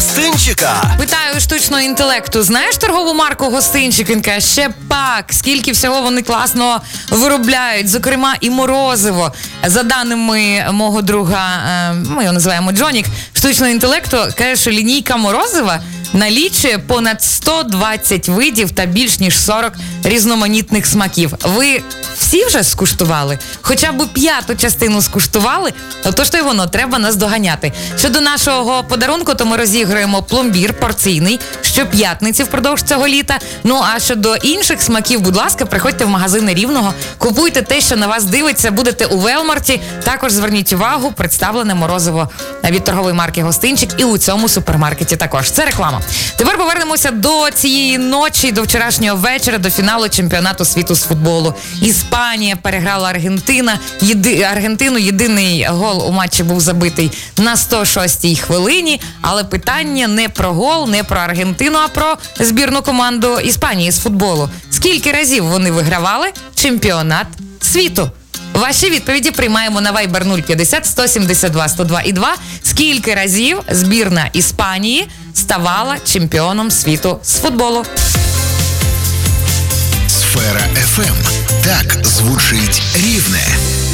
Гостинчика. Питаю штучного інтелекту, знаєш торгову марку Гостинчик? Він каже, ще пак, скільки всього вони класно виробляють, зокрема і морозиво. За даними мого друга, ми його називаємо Джонік, штучного інтелекту, каже, що лінійка морозива налічує понад 120 видів та більш ніж 40 різноманітних смаків. Ви всі вже скуштували? Хоча б п'яту частину скуштували? Отож то й воно, треба нас доганяти. Щодо нашого подарунку, то ми розіграємо пломбір порційний щоп'ятниці впродовж цього літа. Ну, а щодо інших смаків, будь ласка, приходьте в магазини Рівного, купуйте те, що на вас дивиться, будете у Велмарті. Також зверніть увагу, представлене морозиво від торгової марки Гостинчик і у цьому супермаркеті також. Це реклама. Тепер повернемося до цієї ночі, до вчорашнього вечора, до фіналу чемпіонату світу з футболу. Іспанія переграла Аргентину. Єдиний гол у матчі був забитий на 106-й хвилині. Але питання не про гол, не про Аргентину, а про збірну команду Іспанії з футболу. Скільки разів вони вигравали чемпіонат світу? Ваші відповіді приймаємо на Viber 050 172 102 і 2. Скільки разів збірна Іспанії ставала чемпіоном світу з футболу? Сфера FM. Так звучить Рівне.